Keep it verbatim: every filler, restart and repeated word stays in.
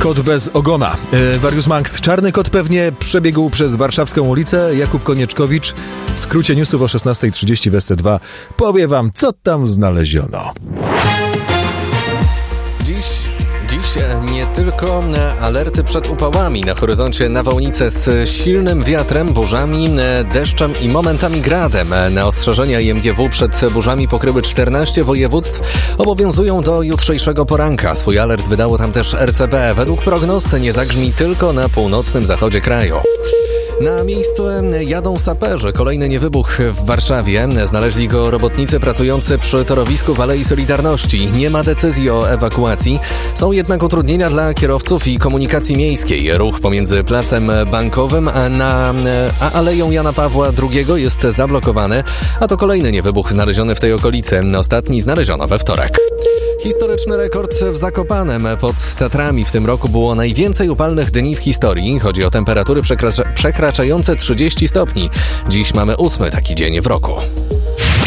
Kot bez ogona. E, Warius Manx. Czarny kot pewnie przebiegł przez warszawską ulicę. Jakub Konieczkowicz w skrócie newsów o szesnasta trzydzieści w S T dwa powie wam, co tam znaleziono. Dziś, dziś nie tylko alerty przed upałami. Na horyzoncie nawałnice z silnym wiatrem, burzami, deszczem i momentami gradem. Na ostrzeżenia I M G W przed burzami pokryły czternaście województw. Obowiązują do jutrzejszego poranka. Swój alert wydało tam też R C B. Według prognoz nie zagrzmi tylko na północnym zachodzie kraju. Na miejsce jadą saperzy. Kolejny niewybuch w Warszawie. Znaleźli go robotnicy pracujący przy torowisku w Alei Solidarności. Nie ma decyzji o ewakuacji. Są jednak utrudnienia dla kierowców i komunikacji miejskiej. Ruch pomiędzy placem Bankowym a, na, a Aleją Jana Pawła drugiego jest zablokowany, a to kolejny niewybuch znaleziony w tej okolicy. Ostatni znaleziono we wtorek. Historyczny rekord w Zakopanem. Pod Tatrami w tym roku było najwięcej upalnych dni w historii. Chodzi o temperatury przekracza- przekraczające trzydzieści stopni. Dziś mamy ósmy taki dzień w roku.